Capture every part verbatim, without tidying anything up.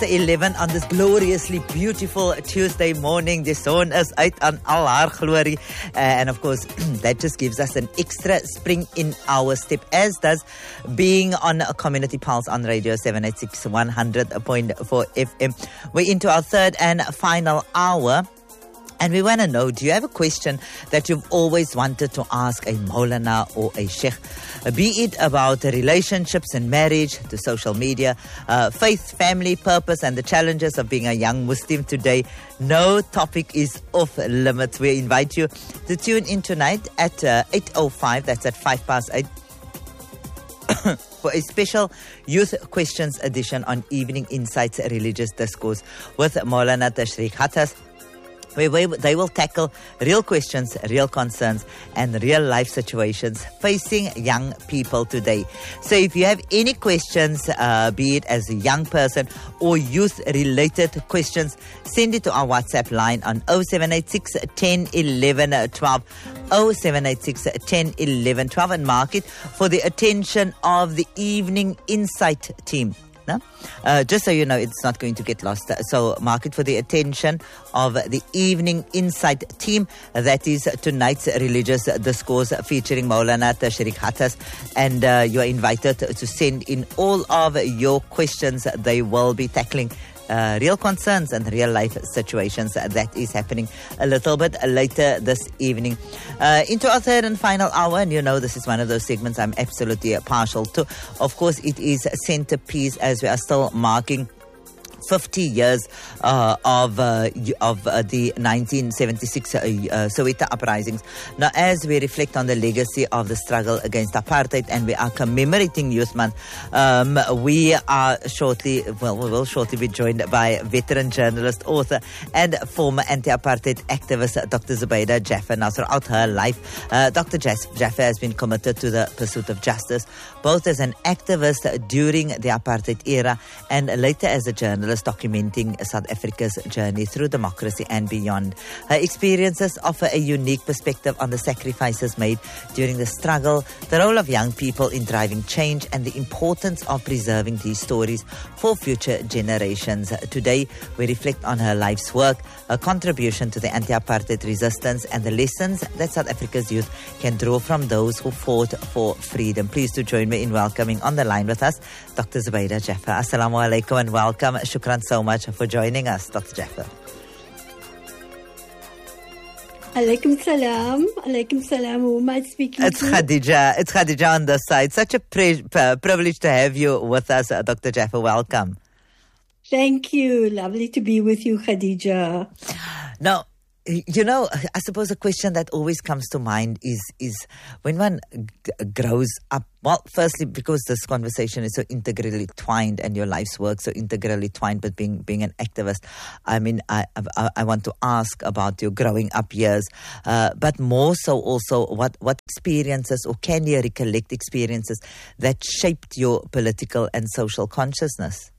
past eleven on this gloriously beautiful Tuesday morning. The sun is uit aan al haar glory. Uh, and of course, that just gives us an extra spring in our step, as does being on a Community Pulse on Radio seven eighty-six one hundred point four F M. We're into our third and final hour. And we want to know, do you have a question that you've always wanted to ask a Maulana or a Sheikh? Be it about relationships and marriage, to social media, uh, faith, family, purpose, and the challenges of being a young Muslim today. No topic is off limits. We invite you to tune in tonight at uh, eight oh five, that's at five past eight, for a special Youth Questions edition on Evening Insights Religious Discourse with Maulana Tashriq Hattas, where they will tackle real questions, real concerns, and real life situations facing young people today. So if you have any questions, uh, be it as a young person or youth-related questions, send it to our WhatsApp line on oh seven eight six, one oh, eleven, twelve, oh seven eight six, one oh, eleven, twelve, and mark it for the attention of the Evening Insight team. No? Uh, just so you know, it's not going to get lost. So mark it for the attention of the Evening Insight team. That is tonight's religious discourse featuring Maulana Tashriq Hattas. And uh, you are invited to send in all of your questions. They will be tackling Uh, real concerns and real life situations. Uh, that is happening a little bit later this evening. Uh, into our third and final hour, and you know this is one of those segments I'm absolutely partial to. Of course, it is Centerpiece, as we are still marking fifty years uh, of uh, of uh, the nineteen seventy-six uh, uh, Soweto uprisings. Now, as we reflect on the legacy of the struggle against apartheid, and we are commemorating Youth Month, um, we are shortly, well, we will shortly be joined by veteran journalist, author, and former anti-apartheid activist Doctor Zubaydah Jaffer. Now, throughout her life, uh, Doctor Jaffer has been committed to the pursuit of justice, both as an activist during the apartheid era and later as a journalist, documenting South Africa's journey through democracy and beyond. Her experiences offer a unique perspective on the sacrifices made during the struggle, the role of young people in driving change, and the importance of preserving these stories for future generations. Today, we reflect on her life's work, her contribution to the anti-apartheid resistance, and the lessons that South Africa's youth can draw from those who fought for freedom. Please do join me in welcoming on the line with us Doctor Zubaydah Jaffer. Assalamu alaikum and welcome. Shukran so much for joining us, Doctor Jaffer. Alaikum salam. Alaikum salam. Who am I speaking it's to? Khadija. It's Khadija on the side. Such a pri- p- privilege to have you with us, uh, Doctor Jaffer. Welcome. Thank you. Lovely to be with you, Khadija. Now, you know, I suppose a question that always comes to mind is is when one g- grows up. Well, firstly, because this conversation is so integrally twined and your life's work so integrally twined with being being an activist. I mean, I I, I want to ask about your growing up years, uh, but more so also what, what experiences, or can you recollect experiences that shaped your political and social consciousness?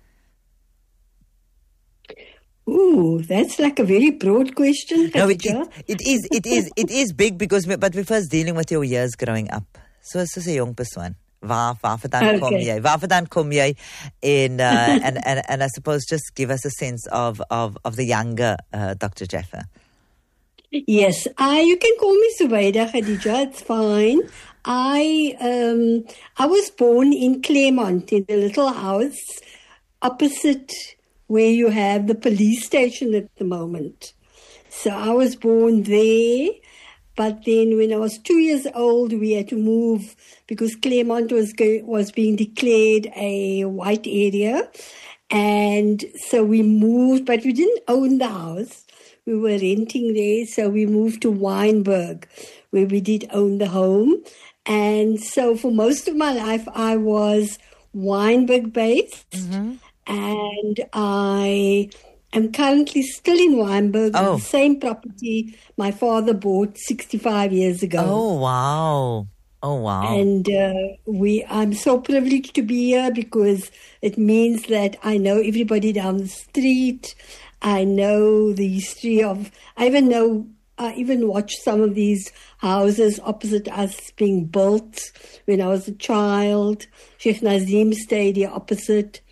Ooh, that's like a very broad question, Khadija. No, it, it, it is, it is, it is big because, we, but we're first dealing with your years growing up. So, soos 'n jong persoon. Waar, waar vandaan kom jy? Waar vandaan kom jy? And, uh, and, and, and I suppose just give us a sense of, of, of the younger uh, Doctor Jaffer. Yes, I, you can call me Zubaydah, Khadija, it's fine. I, um, I was born in Claremont, in a little house opposite where you have the police station at the moment. So I was born there, but then when I was two years old, we had to move because Claremont was go- was being declared a white area. And so we moved, but we didn't own the house. We were renting there, so we moved to Wynberg, where we did own the home. And so for most of my life, I was Wynberg-based. Mm-hmm. And I am currently still in Wynberg, oh. the same property my father bought sixty-five years ago. Oh, wow. Oh, wow. And uh, we, I'm so privileged to be here because it means that I know everybody down the street. I know the history of, I even know, I even watched some of these houses opposite us being built when I was a child. Sheikh Nazim stayed here opposite.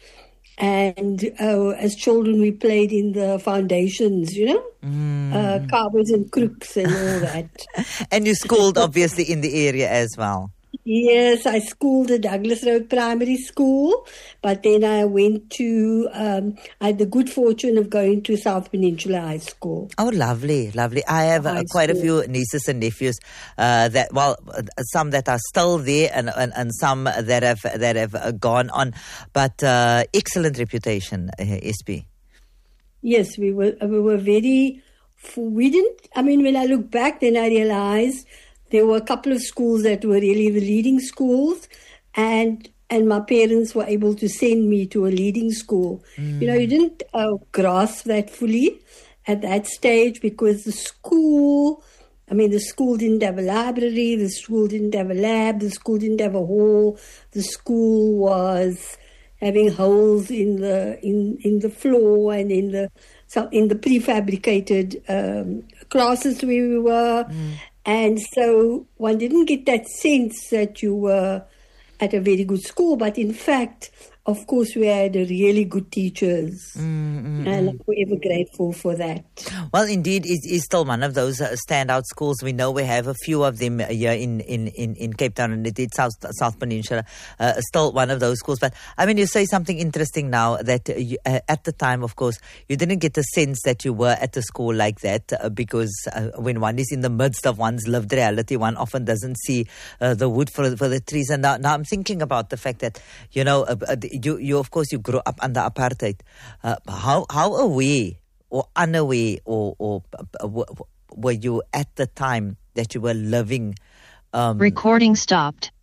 And uh, as children, we played in the foundations, you know, Mm. uh, cowboys and crooks and all that. And you schooled obviously in the area as well. Yes, I schooled at Douglas Road Primary School, but then I went to, um, I had the good fortune of going to South Peninsula High School. Oh, lovely, lovely. I have uh, High quite a school. few nieces and nephews uh, that, well, uh, some that are still there and, and, and some that have that have uh, gone on, but uh, excellent reputation, uh, S P. Yes, we were, we were very, we didn't, I mean, when I look back, then I realized there were a couple of schools that were really the leading schools, and and my parents were able to send me to a leading school. Mm. You know, you didn't uh, grasp that fully at that stage because the school, I mean, the school didn't have a library, the school didn't have a lab, the school didn't have a hall, the school was having holes in the in, in the floor and in the so in the prefabricated um, classes where we were. Mm. And so one didn't get that sense that you were at a very good school. But in fact, of course, we had really good teachers. Mm, mm, and I'm forever grateful for that. Well, indeed, it is still one of those uh, standout schools. We know we have a few of them here in, in, in, in Cape Town, and indeed South, South Peninsula, uh, still one of those schools. But, I mean, you say something interesting now that uh, you, uh, at the time, of course, you didn't get the sense that you were at a school like that uh, because uh, when one is in the midst of one's lived reality, one often doesn't see uh, the wood for, for the trees. And now, now I'm thinking about the fact that, you know, uh, uh, you, you of course, you grew up under apartheid. Uh, how, how aware or unaware or, or uh, were you at the time that you were living? Um, Recording stopped.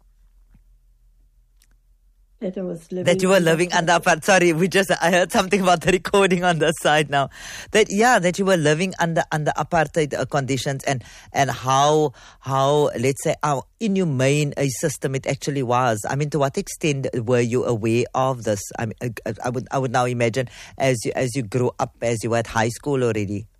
That I was living. That you were living under apartheid. Sorry, we just I heard something about the recording on the side now. That yeah, that you were living under under apartheid uh, conditions, and and how how let's say how inhumane a system it actually was. I mean, to what extent were you aware of this? I mean, I, I would I would now imagine as you as you grew up, as you were at high school already.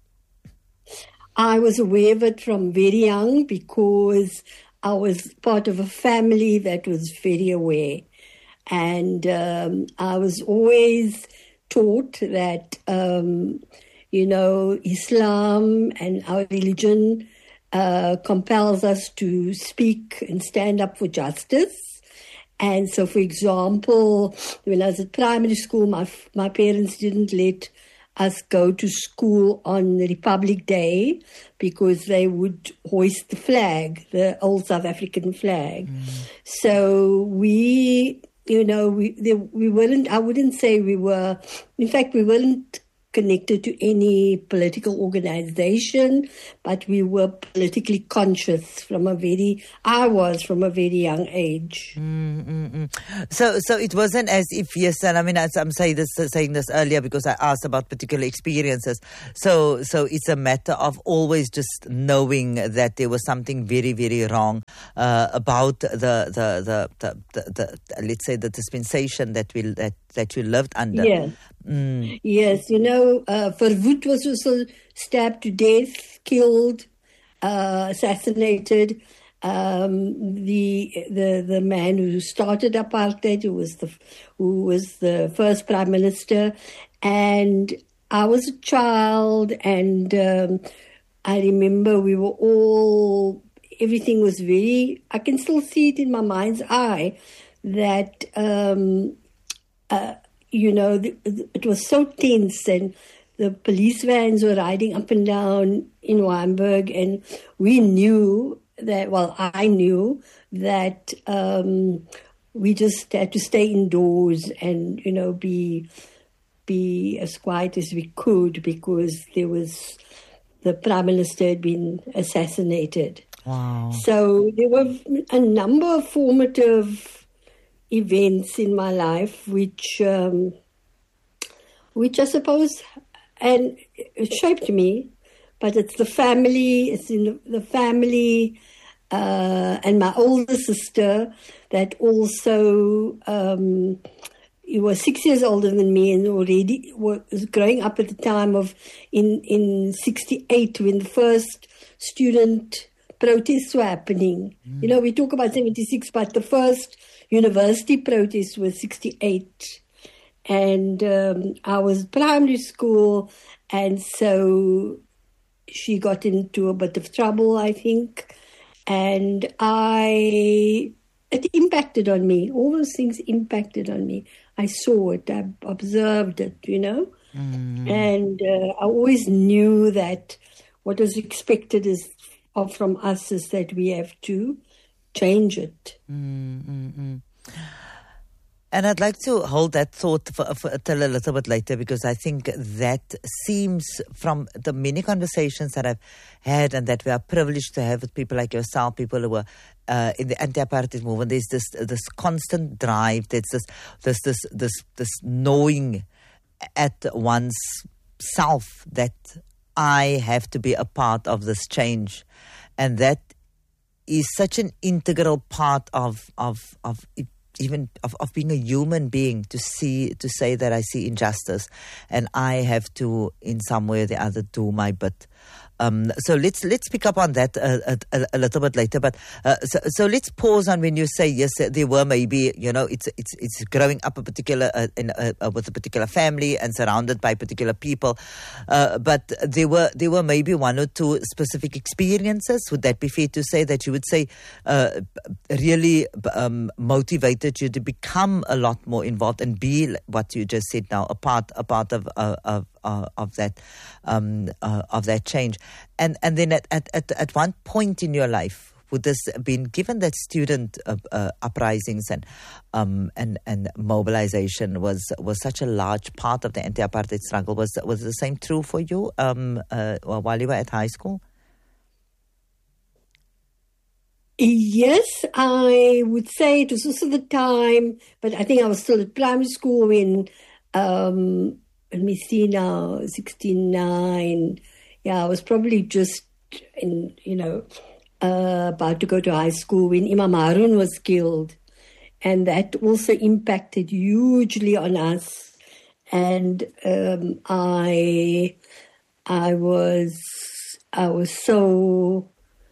I was aware of it from very young because I was part of a family that was very aware. And um, I was always taught that, um, you know, Islam and our religion uh, compels us to speak and stand up for justice. And so, for example, when I was at primary school, my my parents didn't let us go to school on Republic Day because they would hoist the flag, the old South African flag. Mm. So we... You know, we they, we weren't, I wouldn't say we were, in fact, we weren't connected to any political organization, but we were politically conscious from a very, I was from a very young age. Mm-hmm. So so it wasn't as if, yes, and I mean, as I'm saying this, saying this earlier because I asked about particular experiences. So so it's a matter of always just knowing that there was something very, very wrong uh, about the, the, the, the, the, the, let's say, the dispensation that we that, that you lived under. Yes. Mm. Yes, you know, uh, Verwoerd was also stabbed to death, killed, uh, assassinated. Um, the the the man who started apartheid, who was the who was the first prime minister, and I was a child, and um, I remember we were all. Everything was very. I can still see it in my mind's eye that. Um, uh, You know, the, it was so tense, and the police vans were riding up and down in Wynberg, and we knew that, well, I knew that um, we just had to stay indoors and, you know, be be as quiet as we could because there was, the Prime Minister had been assassinated. Wow. So there were a number of formative events in my life, which, um, which I suppose, and it shaped me. But it's the family, it's in the, the family, uh, and my older sister that also, um, he was six years older than me and already was growing up at the time of in in sixty-eight when the first student protests were happening. Mm. You know, we talk about seventy-six, but the first university protest was sixty-eight. And um, I was primary school, and so she got into a bit of trouble, I think. And I, it impacted on me. All those things impacted on me. I saw it, I observed it, you know. Mm. And uh, I always knew that what was expected is of from us is that we have to change it. Mm, mm, mm. And I'd like to hold that thought for, for, till a little bit later, because I think that seems from the many conversations that I've had and that we are privileged to have with people like yourself, people who are uh, in the anti-apartheid movement, there's this this constant drive, there's this this this this, this knowing at one's self that I have to be a part of this change, and that is such an integral part of of of it. Even of, of being a human being, to see, to say that I see injustice and I have to, in some way or the other, do my bit. Um, so let's let's pick up on that a, a, a little bit later. But uh, so, so let's pause on when you say yes, there were maybe, you know, it's it's it's growing up a particular uh, in a, uh, with a particular family and surrounded by particular people. Uh, but there were there were maybe one or two specific experiences. Would that be fair to say that you would say uh, really um, motivated you to become a lot more involved and be what you just said now, a part a part of uh, of uh, of that um, uh, of that change? And and then at, at, at, at one point in your life, would this been given that student uh, uh, uprisings and um, and and mobilization was was such a large part of the anti-apartheid struggle? Was was the same true for you um, uh, while you were at high school? Yes, I would say it was also the time, but I think I was still at primary school when, um, let me see now, sixty-nine. Yeah, I was probably just, in, you know, uh, about to go to high school when Imam Harun was killed. And that also impacted hugely on us. And um, I, I was, I was so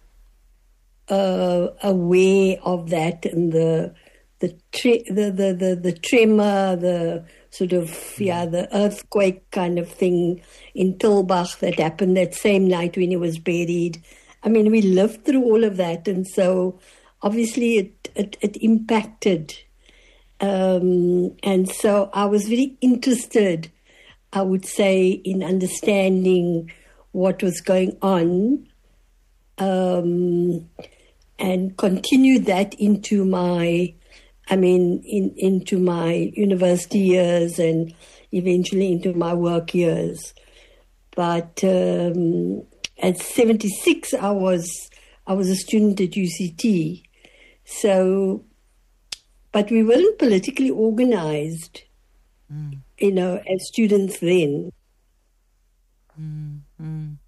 uh, aware of that, and the the tre- the, the the the tremor, the sort of yeah, the earthquake kind of thing in Tilbach that happened that same night when he was buried. I mean, we lived through all of that, and so obviously it it, it impacted. Um, and so I was very interested, I would say, in understanding what was going on, um, and continued that into my, I mean, in, into my university years and eventually into my work years. But um, at seventy-six, I was I was a student at U C T, so. But we weren't politically organized, mm. you know, as students then. Mm, mm.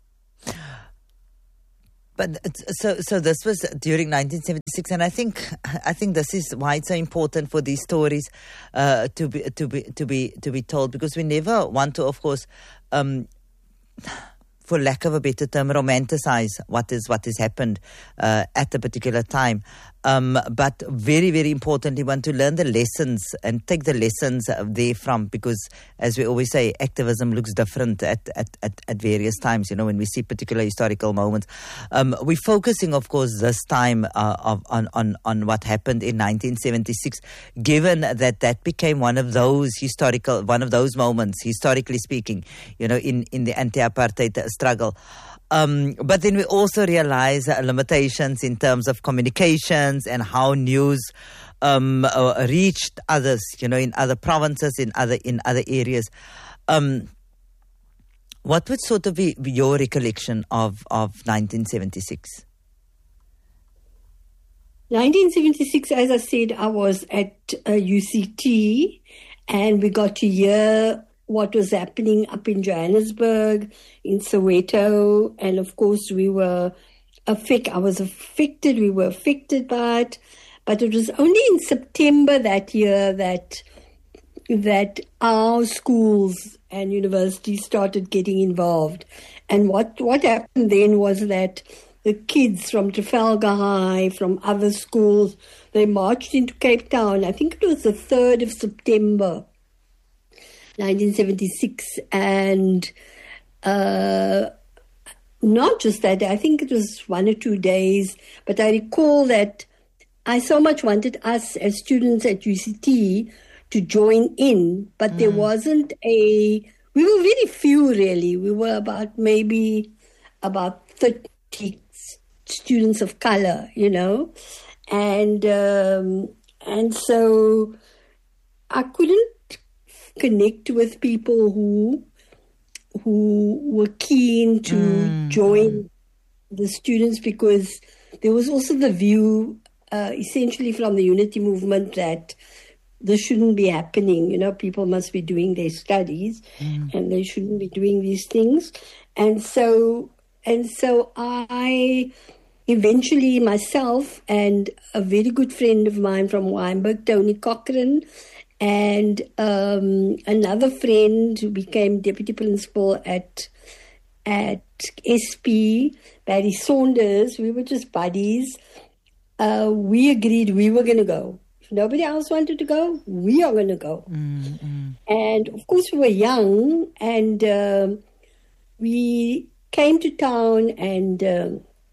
But so, so this was during nineteen seventy-six, and I think, I think this is why it's so important for these stories uh, to be, to be, to be, to be told, because we never want to, of course, um, for lack of a better term, romanticize what is what has happened uh, at a particular time. Um, but very, very importantly, want to learn the lessons and take the lessons therefrom, because, as we always say, activism looks different at, at, at, at various times, you know, when we see particular historical moments. Um, we're focusing, of course, this time uh, of, on, on, on what happened in nineteen seventy-six, given that that became one of those historical, one of those moments, historically speaking, you know, in, in the anti-apartheid struggle. Um, but then we also realize uh, limitations in terms of communications and how news um, uh, reached others, you know, in other provinces, in other in other areas. Um, what would sort of be your recollection of, of nineteen seventy-six? nineteen seventy-six, as I said, I was at uh, U C T, and we got to hear what was happening up in Johannesburg, in Soweto, and of course we were affected. I was affected. We were affected by it, but it was only in September that year that that our schools and universities started getting involved. And what what happened then was that the kids from Trafalgar High, from other schools, they marched into Cape Town. I think it was the third of September. nineteen seventy-six, and uh, not just that, I think it was one or two days, but I recall that I so much wanted us as students at U C T to join in, but mm. there wasn't a, we were very few really. We were about maybe about thirty students of color, you know, and um, and so I couldn't connect with people who who were keen to mm. join the students, because there was also the view, uh, essentially from the unity movement, that this shouldn't be happening. You know, people must be doing their studies mm. and they shouldn't be doing these things. And so, and so I eventually myself and a very good friend of mine from Wynberg, Tony Cochran, and um, another friend who became deputy principal at at S P, Barry Saunders, we were just buddies. Uh, we agreed we were going to go. If nobody else wanted to go, we are going to go. Mm-hmm. And of course we were young, and uh, we came to town, and uh,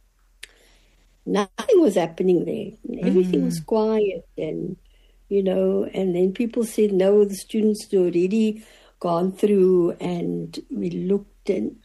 nothing was happening there. Everything mm. was quiet, and you know, and then people said, no, the students had already gone through, and we looked, and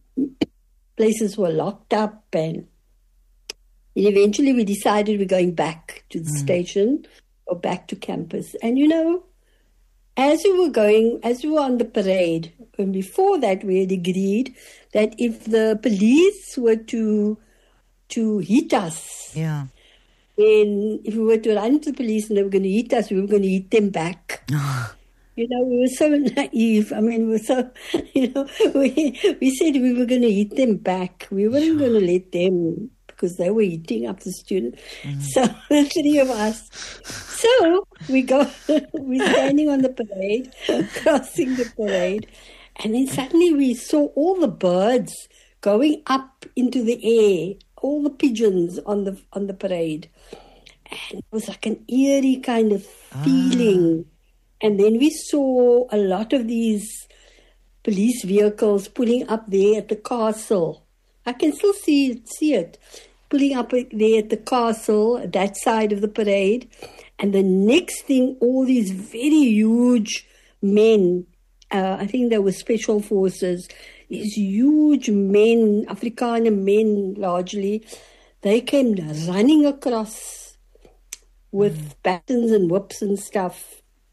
places were locked up, and eventually we decided we're going back to the mm. station or back to campus. And, you know, as we were going, as we were on the parade, and before that we had agreed that if the police were to to hit us, yeah. then if we were to run to the police and they were going to hit us, we were going to hit them back. You know, we were so naive. I mean, we were so, you know, we, we said we were going to hit them back. We weren't sure. going to let them, because they were hitting up the students. Mm. So the three of us. So we go, we're standing on the parade, crossing the parade, and then suddenly we saw all the birds going up into the air, all the pigeons on the on the parade. And it was like an eerie kind of feeling. Ah. And then we saw a lot of these police vehicles pulling up there at the castle. I can still see it, see it, pulling up there at the castle, that side of the parade. And the next thing, all these very huge men, uh, I think they were special forces, these huge men, Afrikaner men largely, they came running across with mm. batons and whips and stuff.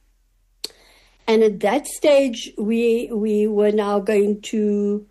And at that stage, we we were now going to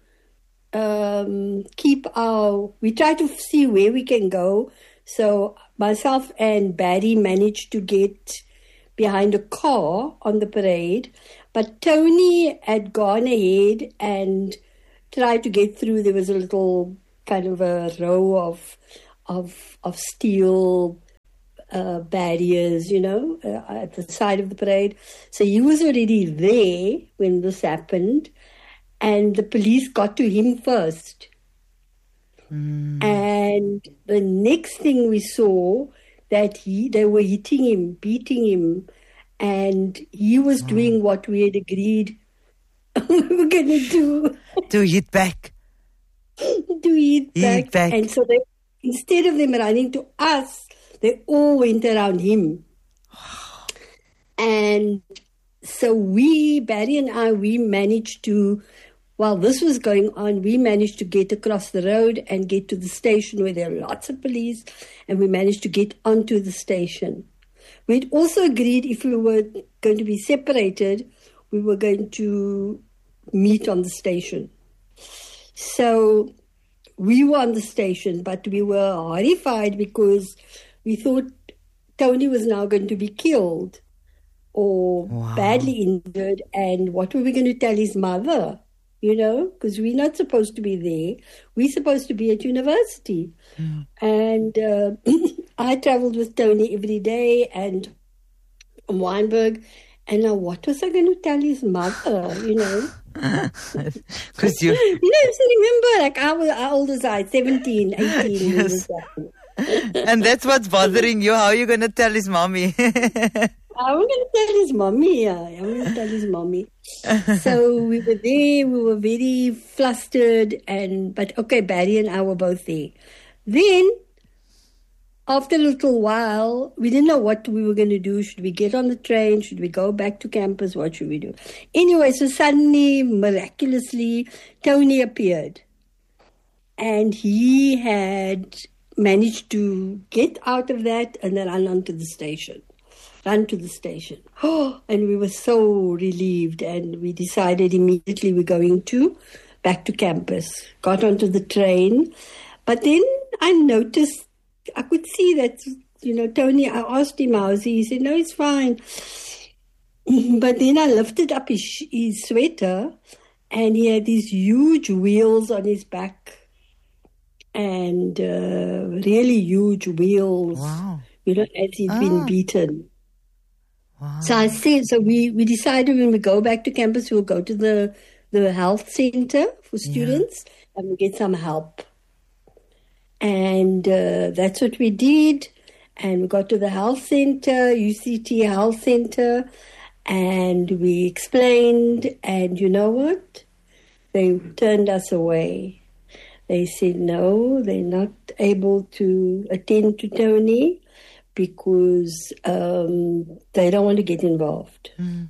um, keep our... We tried to see where we can go. So myself and Barry managed to get behind a car on the parade. But Tony had gone ahead and tried to get through. There was a little kind of a row of of of steel uh, barriers, you know, uh, at the side of the parade. So he was already there when this happened, and the police got to him first. Mm. And the next thing we saw, that he they were hitting him, beating him, and he was oh. doing what we had agreed we were going to do. To hit back. to hit back. back. And so they, instead of them running to us, they all went around him. And so we, Barry and I, we managed to, while this was going on, we managed to get across the road and get to the station where there are lots of police, and we managed to get onto the station. We'd also agreed if we were going to be separated, we were going to meet on the station. So we were on the station, but we were horrified because we thought Tony was now going to be killed or wow. badly injured. And what were we going to tell his mother? You know, because we're not supposed to be there. We're supposed to be at university. Mm. And uh, I traveled with Tony every day and from Wynberg. And now what was I going to tell his mother, you know? Because you... you know, so remember, like, I was, how old was I? seventeen, eighteen. Yes. And that's what's bothering you. How are you going to tell his mommy? I'm going to tell his mommy. Yeah, I'm going to tell his mommy. So we were there. We were very flustered, and but okay, Barry and I were both there. Then, after a little while, we didn't know what we were going to do. Should we get on the train? Should we go back to campus? What should we do? Anyway, so suddenly, miraculously, Tony appeared, and he had managed to get out of that and then run onto the station. Run to the station. Oh, and we were so relieved, and we decided immediately we're going to back to campus. Got onto the train, but then I noticed, I could see that, you know, Tony, I asked him how's he, he said, no, it's fine. But then I lifted up his, his sweater, and he had these huge wheels on his back, and uh, really huge wheels, Wow. you know, as he'd Ah. been beaten. Wow. So I said, so we, we decided when we go back to campus, we'll go to the, the health center for students and we'll get some help. And uh, that's what we did. And we got to the health center, U C T Health Center, and we explained. And you know what? They turned us away. They said, no, they're not able to attend to Tony, because um, they don't want to get involved. Mm.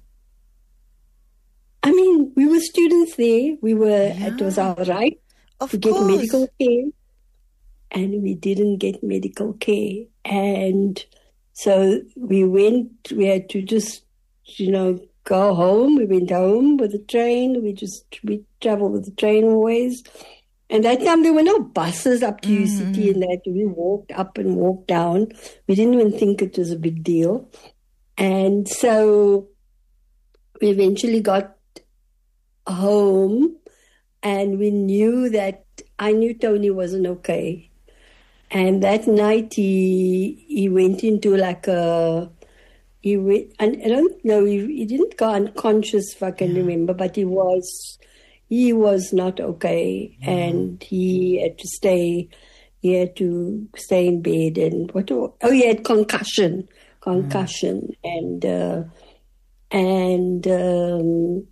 I mean, we were students there. We were, Yeah. it was our right Of to get course. medical care, and we didn't get medical care. And so we went, we had to just, you know, go home. We went home with the train. We just, we traveled with the train always. And that time there were no buses up to U C T and that. We walked up and walked down. We didn't even think it was a big deal. And so we eventually got home, and we knew that, I knew Tony wasn't okay. And that night he he went into like a, he went, and I don't know, he, he didn't go unconscious if I can remember, but he was... He was not okay, mm. and he had to stay. He had to stay in bed, and what? Oh, he had concussion, concussion, mm. and uh, and um,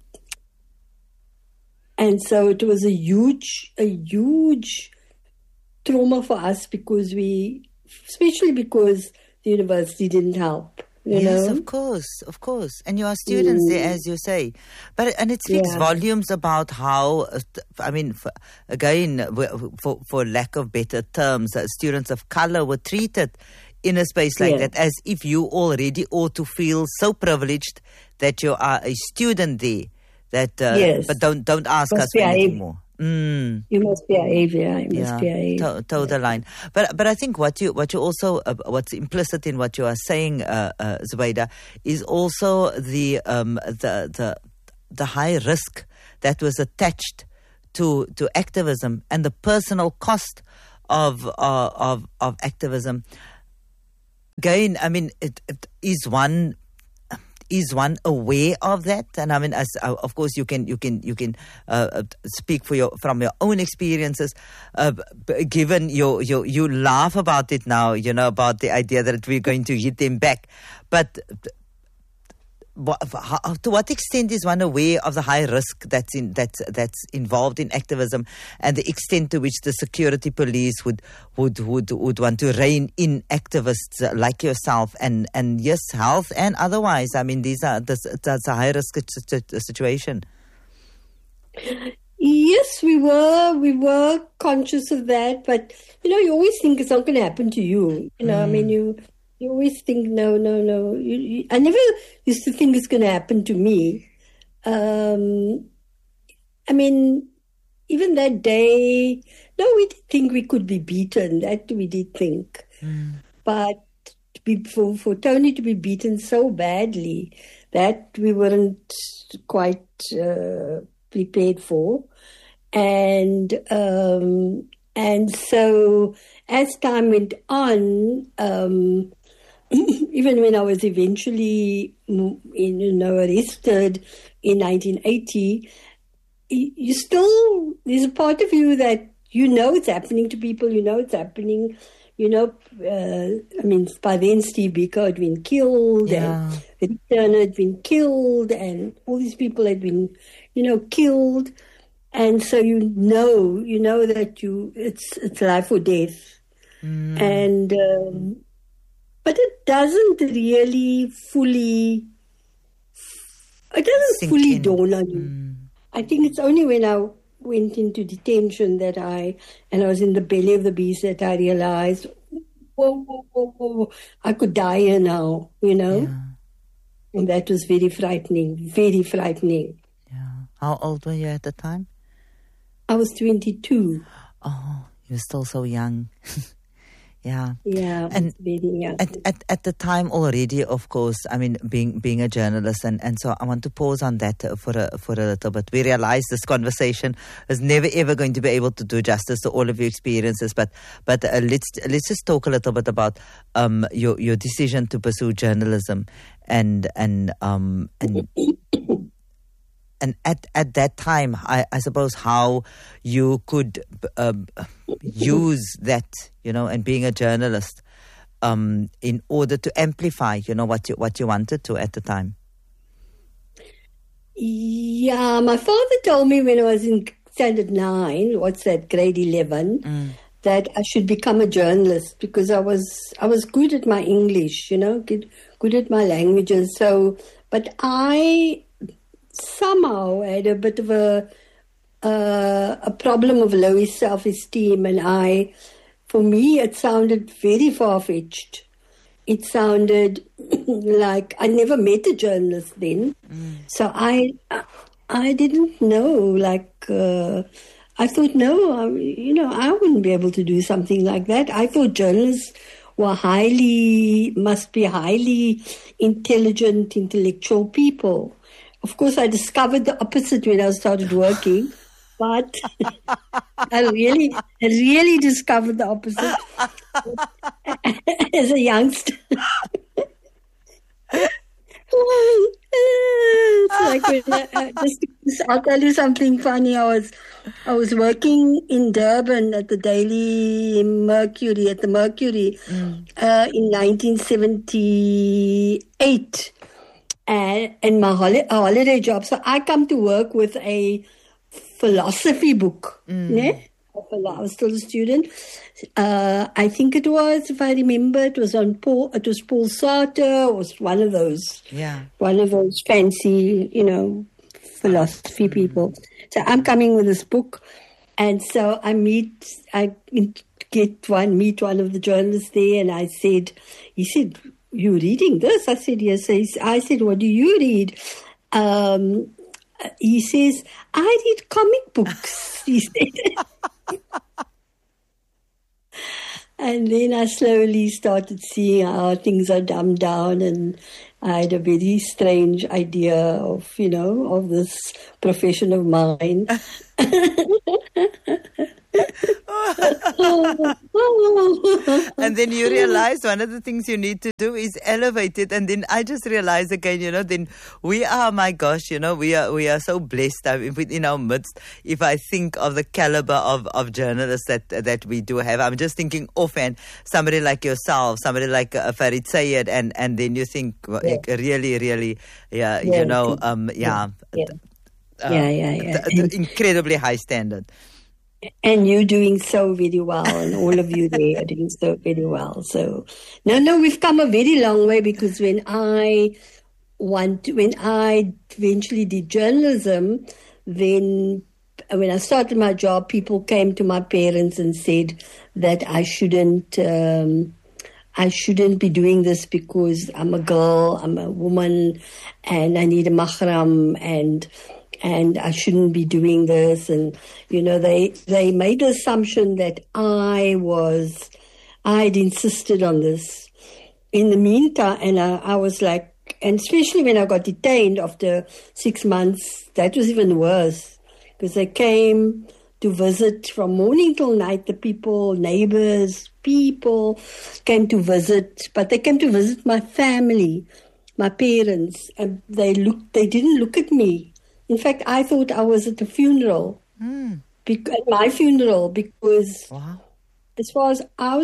and so it was a huge, a huge trauma for us, because we, especially because the university didn't help. You yes, know? of course, of course. And you are students mm. there, as you say. But and it speaks yeah. volumes about how, uh, I mean, for, again, for, for lack of better terms, uh, students of color were treated in a space like yeah. that as if you already ought to feel so privileged that you are a student there. That, uh, yes. But don't don't ask us for anything more. Mm. You must behave, yeah. You must yeah, behave. To, toe the line. But but I think what you what you also uh, what's implicit in what you are saying, uh, uh, Zubaida, is also the um the the the high risk that was attached to to activism and the personal cost of uh, of of activism. Again, I mean, it, it is one. Is one aware of that? And I mean, as uh, of course, you can you can you can uh, speak for your from your own experiences. Uh, b- given your your you laugh about it now, you know, about the idea that we're going to hit them back, but. What, how, to what extent is one aware of the high risk that's in that's that's involved in activism, and the extent to which the security police would would would, would want to rein in activists like yourself, and, and yes, health and otherwise? I mean, these are this, that's a high risk situation. Yes, we were we were conscious of that, but you know, you always think it's not going to happen to you. You know, mm. I mean, you. You always think, no, no, no. You, you, I never used to think it's going to happen to me. Um, I mean, even that day, no, we did think we could be beaten. That we did think. Mm. But to be, for, for Tony to be beaten so badly, that we weren't quite uh, prepared for. And um, and so as time went on, um, even when I was eventually, you know, arrested in nineteen eighty, you still, there's a part of you that you know it's happening to people, you know it's happening, you know, uh, I mean, by then Steve Biko had been killed, Yeah. and Rick Turner had been killed, and all these people had been, you know, killed. And so you know, you know that you it's it's life or death. Mm. And um, but it doesn't really fully, it doesn't Sink fully in. dawn on you. Mm. I think it's only when I went into detention that I, and I was in the belly of the beast, that I realized, whoa, whoa, whoa, whoa, I could die here now, you know? Yeah. And that was very frightening, very frightening. Yeah. How old were you at the time? I was twenty-two. Oh, you're still so young. Yeah. Yeah, And very young. At, at at the time already, of course, I mean, being being a journalist, and, and so I want to pause on that for a for a little bit. We realize this conversation is never ever going to be able to do justice to all of your experiences, but but uh, let's let's just talk a little bit about um your your decision to pursue journalism, and and um and. And at, at that time, I, I suppose how you could uh, use that, you know, and being a journalist, um, in order to amplify, you know, what you what you wanted to at the time. Yeah, my father told me when I was in standard nine, what's that, grade eleven, Mm. that I should become a journalist because I was I was good at my English, you know, good, good at my languages. So, but I somehow had a bit of a uh, a problem of low self-esteem, and I, for me, it sounded very far-fetched. It sounded like I never met a journalist then, Mm. so I I didn't know. Like uh, I thought, no, I, you know, I wouldn't be able to do something like that. I thought journalists were highly must be highly intelligent, intellectual people. Of course, I discovered the opposite when I started working, but I really, I really discovered the opposite as a youngster. It's like when I, uh, just, I'll tell you something funny. I was, I was working in Durban at the Daily Mercury, at the Mercury, Mm. uh, in nineteen seventy-eight. And, and my holi- a holiday job. So I come to work with a philosophy book. Mm. Ne? I was still a student. Uh, I think it was, if I remember, it was on Paul. It was Paul Sartre. It was one of those, Yeah. one of those fancy, you know, philosophy Mm. people. So I'm coming with this book, and so I meet, I get one, meet one of the journalists there, and I said, he said, "You reading this?" I said, "Yes." I said, "What do you read?" Um, he says, "I read comic books," he said. And then I slowly started seeing how things are dumbed down, and I had a very strange idea of, you know, of this profession of mine. And then you realize one of the things you need to do is elevate it. And then I just realized again, you know, then we are, my gosh, you know, we are we are so blessed I mean, in our midst. If I think of the caliber of, of journalists that that we do have, I'm just thinking offhand, somebody like yourself, somebody like uh, Farid Sayed, and, and then you think, well, Yeah. really, really, yeah, Yeah. you know, um, yeah, Yeah. uh, Yeah, yeah, yeah. the- the incredibly high standard. And you're doing so very well, and all of you there are doing so very well. So, no, no, we've come a very long way, because when I want, when I eventually did journalism, then when I started my job, people came to my parents and said that I shouldn't, um, I shouldn't be doing this because I'm a girl, I'm a woman, and I need a mahram, and and I shouldn't be doing this. And, you know, they, they made the assumption that I was, I'd insisted on this. In the meantime, and I, I was like, and especially when I got detained after six months, that was even worse, because they came to visit from morning till night. The people, neighbors, people came to visit, but they came to visit my family, my parents, and they looked, they didn't look at me. In fact, I thought I was at a funeral, Mm. bec- at my funeral, because Wow. as far as I was,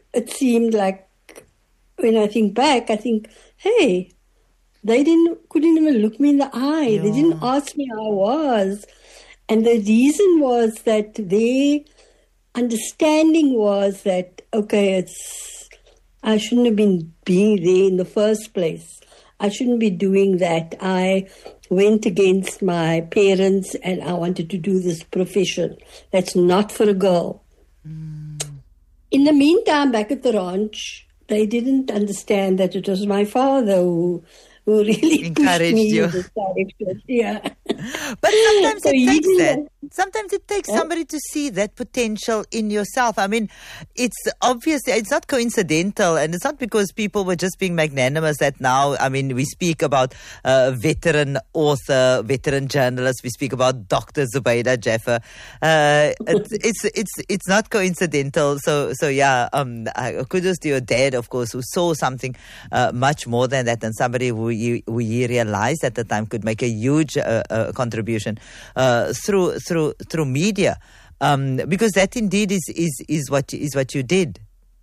it seemed like, when I think back, I think, hey, they didn't couldn't even look me in the eye. Yeah. They didn't ask me how I was. And the reason was that their understanding was that, okay, it's I shouldn't have been being there in the first place. I shouldn't be doing that. I went against my parents and I wanted to do this profession. That's not for a girl. Mm. In the meantime, back at the ranch, they didn't understand that it was my father who who really encouraged pushed me you. in this direction. Yeah. But sometimes So it he takes that. didn't- Sometimes it takes Yeah. somebody to see that potential in yourself. I mean, it's obviously, it's not coincidental, and it's not because people were just being magnanimous that now, I mean, we speak about uh, veteran author, veteran journalist, we speak about Doctor Zubaydah Jaffer. Uh, it's, it's it's it's not coincidental. So so yeah, um, uh, kudos to your dad, of course, who saw something uh, much more than that, and somebody who you, who he realized at the time could make a huge uh, uh, contribution uh, through through through media, um, because that indeed is is is what is what you did.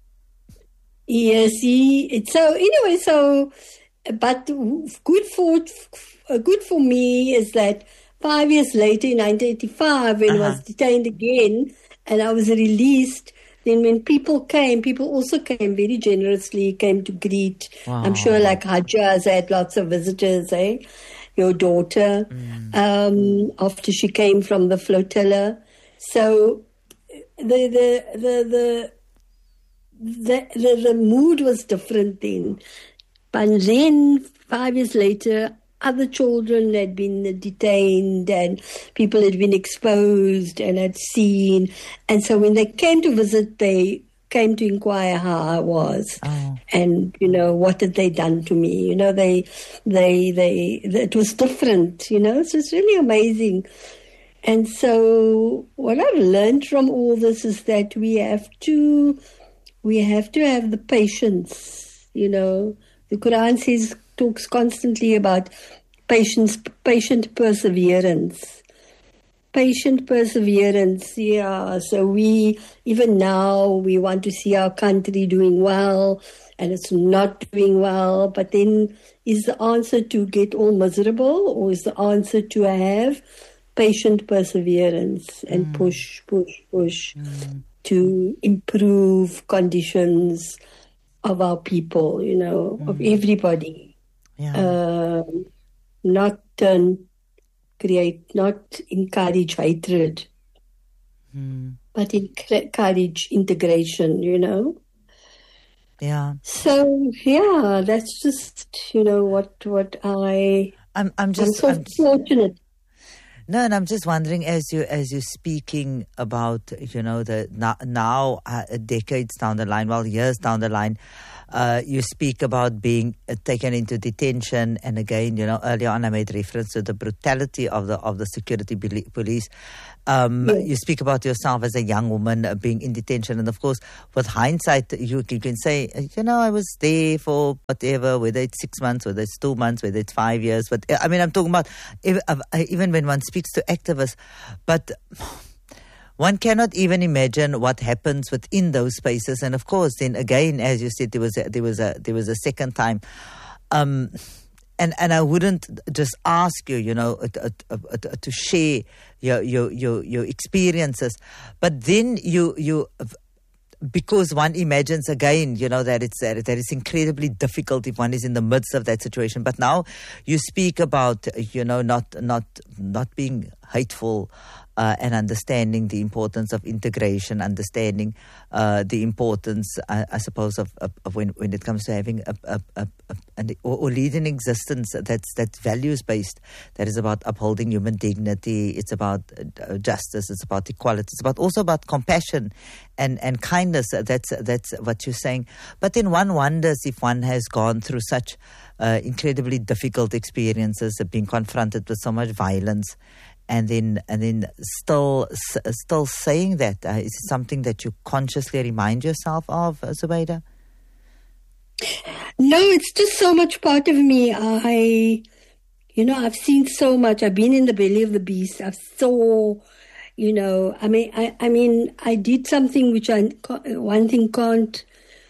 Yes, he, it's so anyway, so, but good for, good for me is that five years later in nineteen eighty-five, when Uh-huh. I was detained again and I was released, then when people came, people also came very generously, came to greet. Wow. I'm sure like Hajjas had lots of visitors, eh? Your daughter, um, after she came from the flotilla. So the, the, the, the, the, the, the mood was different then. But then, five years later, other children had been detained and people had been exposed and had seen. And so when they came to visit, they came to inquire how I was. Oh. And, you know, what had they done to me? You know, they, they, they, it was different, you know, so it's really amazing. And so what I've learned from all this is that we have to, we have to have the patience, you know. The Quran says, talks constantly about patience, patient perseverance. Patient perseverance, yeah. So we, even now, we want to see our country doing well, and it's not doing well. But then, is the answer to get all miserable, or is the answer to have patient perseverance and mm. push, push, push mm. to improve conditions of our people, you know, mm. of everybody. Yeah. Uh, not turn, create, not encourage hatred, mm. but encourage integration, you know. Yeah. So yeah, that's just, you know, what what I. I'm I'm just I'm so I'm, fortunate. No, and I'm just wondering, as you as you're speaking about, you know, the now, now uh, decades down the line, well, years down the line, uh, you speak about being uh, taken into detention, and again, you know, earlier on I made reference to the brutality of the of the security police. Um, yes. You speak about yourself as a young woman uh, being in detention, and of course, with hindsight, you, you can say, you know, I was there for whatever, whether it's six months, whether it's two months, whether it's five years. But I mean, I'm talking about if, uh, even when one speaks to activists, but one cannot even imagine what happens within those spaces. And of course, then again, as you said, there was a, there was a there was a second time. Um, And and I wouldn't just ask you, you know, uh, uh, uh, to share your, your your your experiences, but then you you because one imagines again, you know, that it's that, that it's incredibly difficult if one is in the midst of that situation. But now you speak about, you know, not not not being hateful. Uh, and understanding the importance of integration, understanding uh, the importance, uh, I suppose, of, of, of when when it comes to having a, a, a, a an, or, or leading existence that's that's values based, that is about upholding human dignity. It's about uh, justice. It's about equality. It's about also about compassion and, and kindness. That's that's what you're saying. But then one wonders if one has gone through such uh, incredibly difficult experiences of being confronted with so much violence. And then, and then, still, still saying that, uh, is it something that you consciously remind yourself of, uh, Zubaydah? No, it's just so much part of me. I, you know, I've seen so much. I've been in the belly of the beast. I've saw, you know, I mean, I, I mean, I did something which I, one thing can't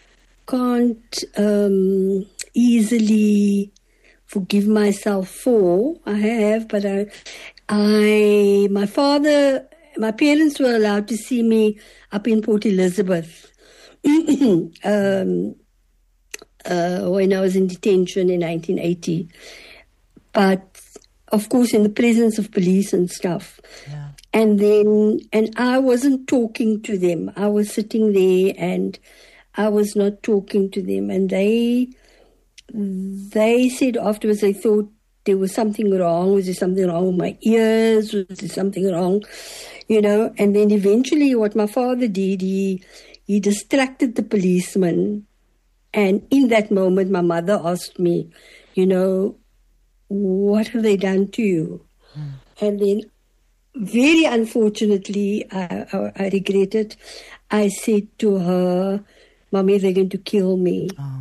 can't um, easily forgive myself for. I have, but I, I, my father, my parents were allowed to see me up in Port Elizabeth um, uh, when I was in detention in nineteen eighty. But of course, in the presence of police and stuff. Yeah. And then, and I wasn't talking to them. I was sitting there and I was not talking to them. And they, they said afterwards they thought there was something wrong. Was there something wrong with my ears? Was there something wrong? You know, and then eventually what my father did, he, he distracted the policeman. And in that moment, my mother asked me, you know, what have they done to you? Mm. And then, very unfortunately, I, I, I regret it. I said to her, Mommy, they're going to kill me. Oh.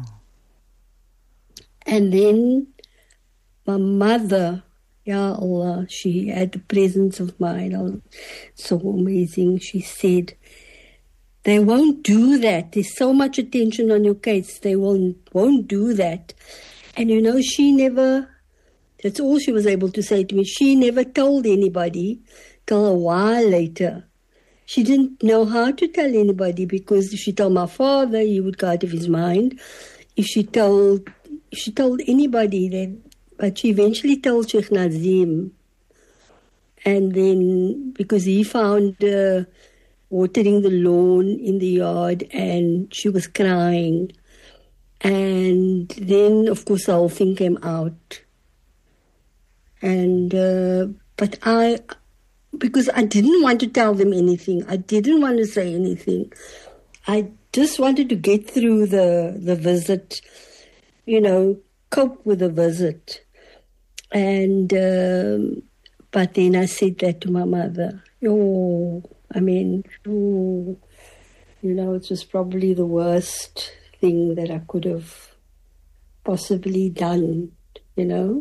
And then my mother, Ya Allah, she had the presence of mind. Oh, so amazing. She said, they won't do that. There's so much attention on your case. They won't, won't do that. And you know, she never... That's all she was able to say to me. She never told anybody till a while later. She didn't know how to tell anybody because if she told my father, he would go out of his mind. If she told, if she told anybody, then, but she eventually told Sheikh Nazim. And then, because he found uh, watering the lawn in the yard and she was crying. And then, of course, the whole thing came out. And, uh, but I, because I didn't want to tell them anything. I didn't want to say anything. I just wanted to get through the, the visit, you know, cope with the visit. And, um, but then I said that to my mother. Oh, I mean, oh, you know, it was probably the worst thing that I could have possibly done, you know.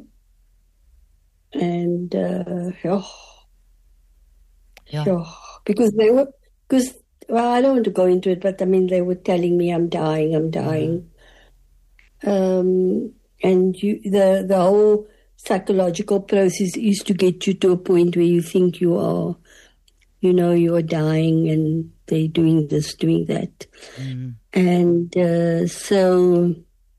And uh, oh, yeah. oh, because they were, because well, I don't want to go into it, but I mean, they were telling me I'm dying, I'm dying, mm-hmm. um, and you, the the whole psychological process is to get you to a point where you think you are, you know, you are dying, and they're doing this, doing that, mm-hmm. and uh, so.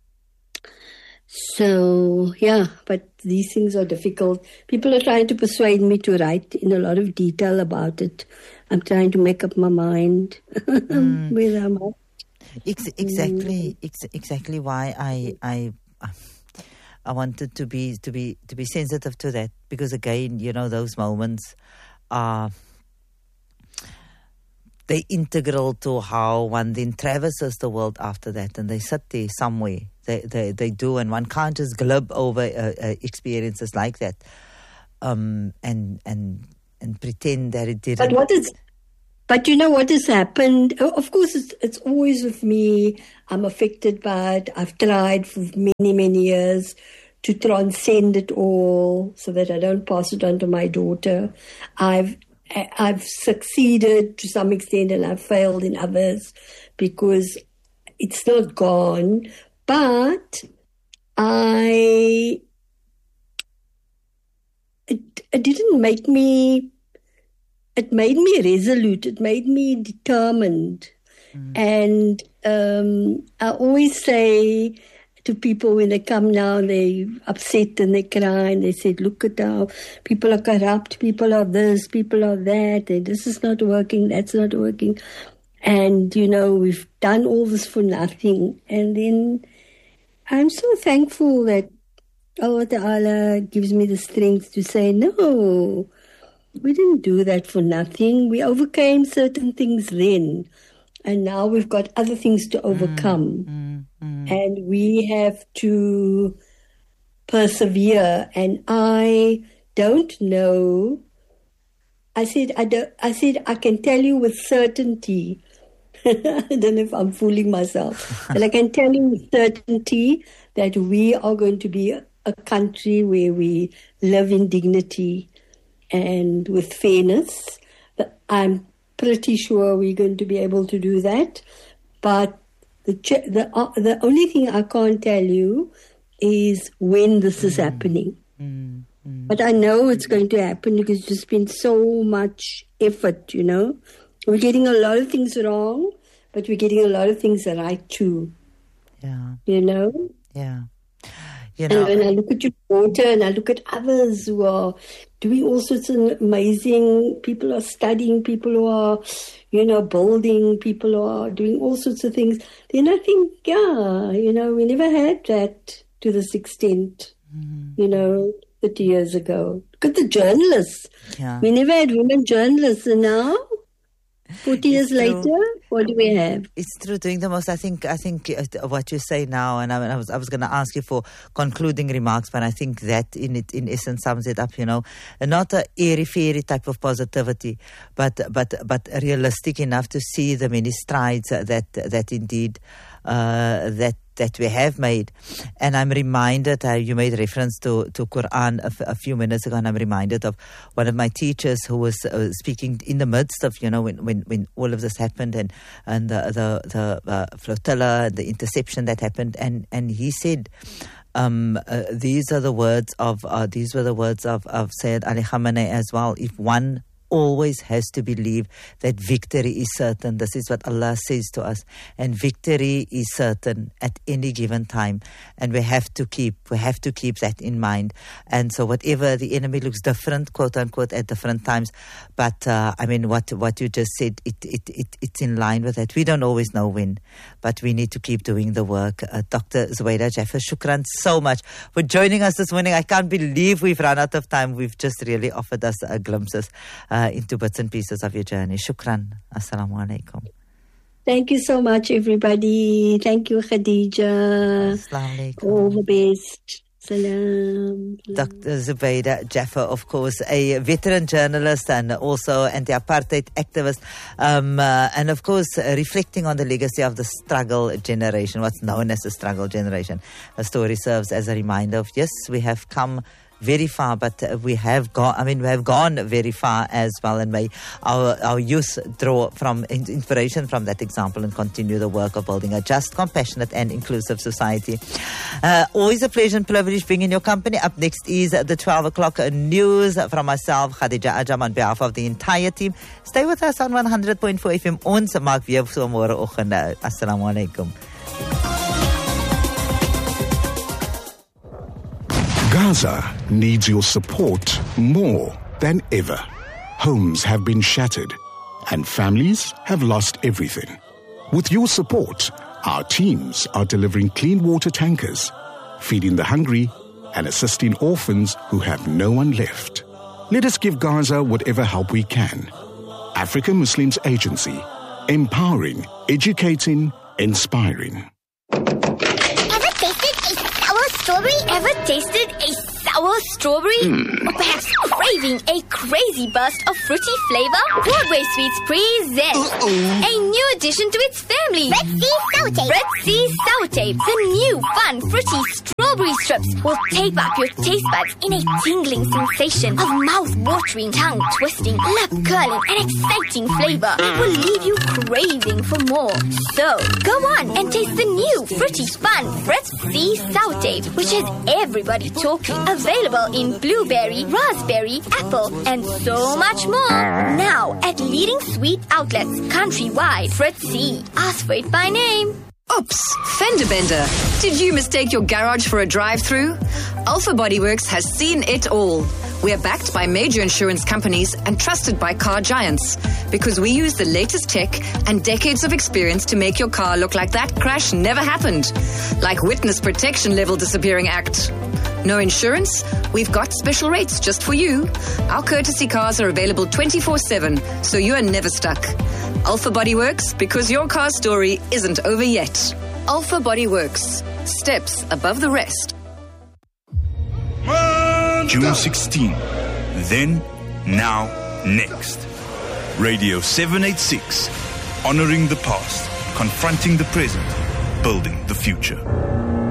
So, yeah, but these things are difficult. People are trying to persuade me to write in a lot of detail about it. I'm trying to make up my mind mm. where I'm at. Ex- exactly, ex- exactly why I I I wanted to be to be to be sensitive to that, because again, you know, those moments are they integral to how one then traverses the world after that, and they sit there somewhere. They, they they do, and one can't just glib over uh, uh, experiences like that, um, and and and pretend that it didn't. But what is? But you know what has happened? Of course, it's it's always with me. I'm affected by it. I've tried for many many years to transcend it all, so that I don't pass it on to my daughter. I've I've succeeded to some extent, and I've failed in others because it's not gone. But I, it, it didn't make me, it made me resolute. It made me determined. Mm. And um, I always say to people when they come now, they upset and they cry and they say, look at how people are corrupt, people are this, people are that, and this is not working, that's not working. And, you know, we've done all this for nothing. And then I'm so thankful that Allah Ta'ala gives me the strength to say, no, we didn't do that for nothing. We overcame certain things then. And now we've got other things to overcome. Mm, mm, mm. And we have to persevere. And I don't know. I said, I, don't, I said, I can tell you with certainty. I don't know if I'm fooling myself. But I can tell you with certainty that we are going to be a, a country where we live in dignity and with fairness. But I'm pretty sure we're going to be able to do that. But The ch- the uh, the only thing I can't tell you is when this is mm. happening. Mm. Mm. But I know it's going to happen because there's been so much effort, you know. We're getting a lot of things wrong, but we're getting a lot of things right too. Yeah. You know? Yeah. You know, and when I look at your daughter and I look at others who are doing all sorts of amazing, people are studying, people who are, you know, building, people who are doing all sorts of things, then I think, yeah, you know, we never had that to this extent, mm-hmm. you know, thirty years ago. Look at the journalists. Yeah. We never had women journalists, and now, forty years true. later, what do we have? It's true. Doing the most. I think. I think uh, what you say now, and I, I was. I was going to ask you for concluding remarks, but I think that in it, in essence, sums it up. You know, not a airy fairy type of positivity, but but but realistic enough to see the many strides that that indeed uh, that. that we have made. And I'm reminded, uh, you made reference to, to Quran a, f- a few minutes ago, and I'm reminded of one of my teachers who was uh, speaking in the midst of, you know, when, when, when all of this happened, and, and the, the, the uh, flotilla, the interception that happened, and, and he said, um, uh, these are the words of, uh, these were the words of, of Sayyid Ali Khamenei as well. If one always has to believe that victory is certain. This is what Allah says to us. And victory is certain at any given time. And we have to keep, we have to keep that in mind. And so whatever, the enemy looks different, quote unquote, at different times. But, uh, I mean, what, what you just said, it, it, it, it's in line with that. We don't always know when, but we need to keep doing the work. Uh, Doctor Zubaida Jaffer, shukran so much for joining us this morning. I can't believe we've run out of time. We've just really offered us uh, glimpses uh, into bits and pieces of your journey. Shukran. Assalamu alaikum. Thank you so much, everybody. Thank you, Khadija. Assalamu alaikum. All the best. Salam. Doctor Zubaida Jaffer, of course, a veteran journalist and also anti-apartheid activist, um, uh, and of course uh, reflecting on the legacy of the struggle generation, what's known as the struggle generation. The story serves as a reminder of, yes, we have come very far, but uh, we have gone, I mean, we have gone very far as well, and may our, our youth draw from in, inspiration from that example and continue the work of building a just, compassionate and inclusive society. Uh, always a pleasure and privilege being in your company. Up next is the twelve o'clock news from myself, Khadija Ajam, on behalf of the entire team. Stay with us on one hundred point four F M. Ons maak weer so môre oggend. Assalamu alaikum. Gaza needs your support more than ever. Homes have been shattered and families have lost everything. With your support, our teams are delivering clean water tankers, feeding the hungry and assisting orphans who have no one left. Let us give Gaza whatever help we can. African Muslims Agency, empowering, educating, inspiring. Strawberry? Ever tasted a sour strawberry? Mm. Or perhaps craving a crazy burst of fruity flavor? Broadway Sweets present Uh-oh. a new addition to its family. Red Sea Sour Tape. Red Sea Sour Tape. The new fun fruity strawberry strips will tape up your taste buds in a tingling sensation of mouth-watering, tongue-twisting, lip-curling and exciting flavor. It will leave you craving for more. So, go on and taste the new fruity fun Red Sea Sour Tape, which has everybody talking. Available in blueberry, raspberry, apple, and so much more. Now at leading sweet outlets countrywide. Fred C. Ask for it by name. Oops, fender bender. Did you mistake your garage for a drive-through? Alpha Bodyworks has seen it all. We are backed by major insurance companies and trusted by car giants because we use the latest tech and decades of experience to make your car look like that crash never happened. Like Witness Protection Level Disappearing Act. No insurance? We've got special rates just for you. Our courtesy cars are available twenty-four seven, so you are never stuck. Alpha Bodyworks, because your car story isn't over yet. Alpha Bodyworks. Steps above the rest. June sixteenth. Then, now, next. Radio seven eighty-six. Honoring the past, confronting the present, building the future.